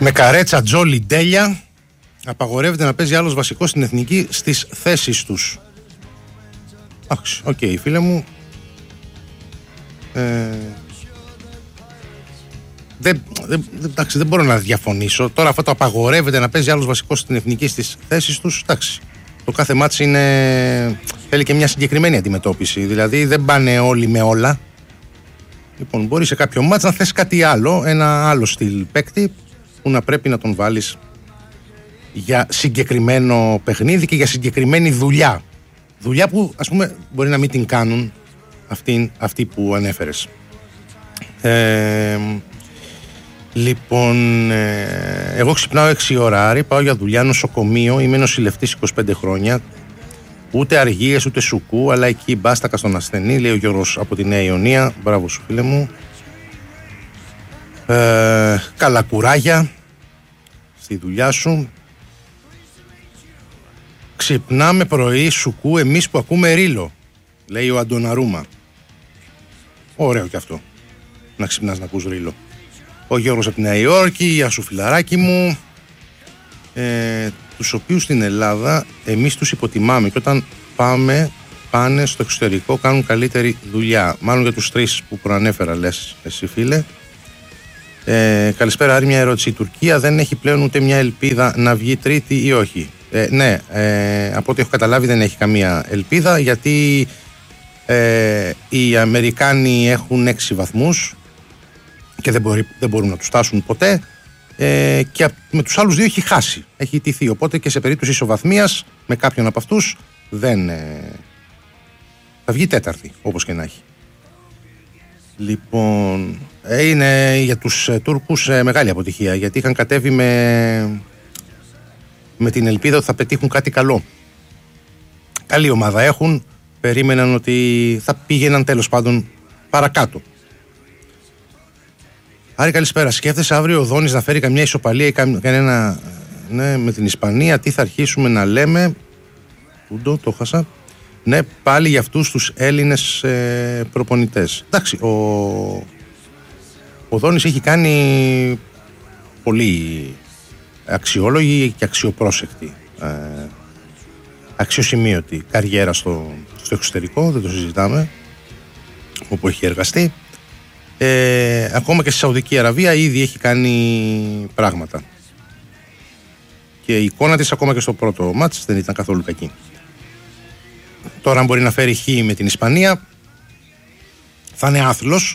Με καρέτσα, τζόλι, ντέλια. Απαγορεύεται να παίζει άλλος βασικός στην εθνική στις θέσεις τους. Οκ, φίλε μου. Δεν μπορώ να διαφωνήσω. Τώρα αυτό το απαγορεύεται να παίζει άλλος βασικός στην εθνική στις θέσεις τους. Εντάξει. Το κάθε μάτς θέλει και μια συγκεκριμένη αντιμετώπιση. Δηλαδή δεν πάνε όλοι με όλα. Λοιπόν, μπορεί σε κάποιο μάτς να θες κάτι άλλο, ένα άλλο στυλ παίκτη που να πρέπει να τον βάλεις για συγκεκριμένο παιχνίδι και για συγκεκριμένη δουλειά. Δουλειά που ας πούμε μπορεί να μην την κάνουν αυτή που ανέφερες. Λοιπόν, εγώ ξυπνάω 6 ώρα Άρη, πάω για δουλειά νοσοκομείο, είμαι νοσηλευτής 25 χρόνια. Ούτε αργίες ούτε σουκού, αλλά εκεί μπάστακα στον ασθενή, λέει ο Γιώργος από τη Νέα Ιωνία. Μπράβο σου φίλε μου. Καλά κουράγια στη δουλειά σου. Ξυπνάμε πρωί σουκού εμείς που ακούμε ρίλο, λέει ο Αντωναρούμα. Ωραίο κι αυτό, να ξυπνάς να ακούς ρίλο. Ο Γιώργος από τη Νέα Υόρκη, γεια σου φιλαράκι μου. Τους οποίους στην Ελλάδα εμείς τους υποτιμάμε και όταν πάνε στο εξωτερικό κάνουν καλύτερη δουλειά. Μάλλον για τους 3 που προανέφερα λες εσύ φίλε. Καλησπέρα Άρη, μια ερώτηση. Η Τουρκία δεν έχει πλέον ούτε μια ελπίδα να βγει τρίτη ή όχι? Ναι, από ό,τι έχω καταλάβει δεν έχει καμία ελπίδα, γιατί οι Αμερικάνοι έχουν 6 βαθμούς και δεν μπορούν να τους φτάσουν ποτέ, και με τους άλλους 2 έχει χάσει, έχει ιτηθεί, οπότε και σε περίπτωση ισοβαθμίας με κάποιον από αυτούς δεν θα βγει τέταρτη, όπως και να έχει. Λοιπόν, είναι για τους Τούρκους μεγάλη αποτυχία, γιατί είχαν κατέβει με την ελπίδα ότι θα πετύχουν κάτι καλό. Καλή ομάδα έχουν, περίμεναν ότι θα πήγαιναν τέλος πάντων παρακάτω. Άρη καλησπέρα, σκέφτεσαι αύριο ο Δόνης να φέρει καμιά ισοπαλία ή κανένα με την Ισπανία? Τι θα αρχίσουμε να λέμε? Το χάσα. Ναι, πάλι για αυτούς τους Έλληνες προπονητές. Εντάξει, ο Δόνης έχει κάνει πολύ αξιόλογη και αξιοπρόσεκτη, αξιοσημείωτη καριέρα στο εξωτερικό, δεν το συζητάμε, όπου έχει εργαστεί. Ακόμα και στη Σαουδική Αραβία ήδη έχει κάνει πράγματα. Και η εικόνα της ακόμα και στο πρώτο μάτς δεν ήταν καθόλου κακή. Τώρα αν μπορεί να φέρει χ με την Ισπανία θα είναι άθλος,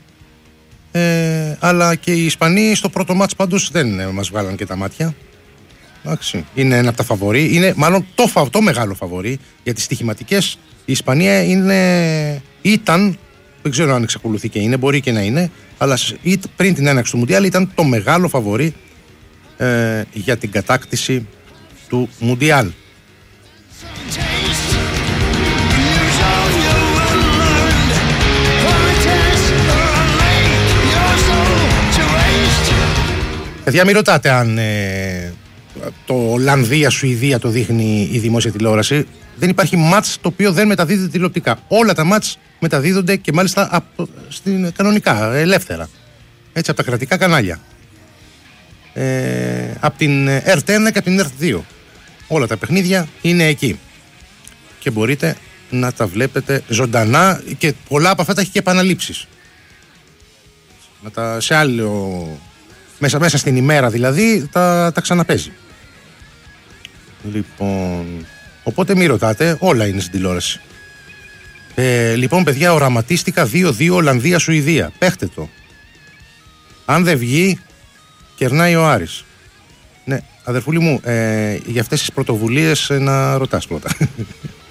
αλλά και οι Ισπανοί στο πρώτο μάτς πάντως δεν μας βγάλαν και τα μάτια. Εντάξει. Είναι ένα από τα φαβορί, είναι μάλλον το μεγάλο φαβορί για τις στοιχηματικές. Η Ισπανία ήταν, δεν ξέρω αν εξακολουθεί και είναι, μπορεί και να είναι, αλλά πριν την έναρξη του Μουντιάλ ήταν το μεγάλο φαβορί για την κατάκτηση του Μουντιάλ. Παιδιά, μην ρωτάτε αν το Ολλανδία-Σουηδία το δείχνει η δημόσια τηλεόραση. Δεν υπάρχει μάτς το οποίο δεν μεταδίδεται τηλεοπτικά. Όλα τα μάτς μεταδίδονται και μάλιστα κανονικά, ελεύθερα. Έτσι, από τα κρατικά κανάλια. Από την ΕΡΤ1 και από την ΕΡΤ2. Όλα τα παιχνίδια είναι εκεί. Και μπορείτε να τα βλέπετε ζωντανά και πολλά από αυτά τα έχει και επαναλήψεις. Σε άλλο... Μέσα στην ημέρα δηλαδή τα ξαναπέζει. Λοιπόν, οπότε μη ρωτάτε, όλα είναι στην τηλεόραση. Λοιπόν παιδιά, οραματίστηκα 2-2 Ολλανδία-Σουηδία. Παίχτε το. Αν δεν βγει, κερνάει ο Άρης. Ναι, αδερφούλη μου, για αυτές τις πρωτοβουλίες να ρωτάς πρώτα.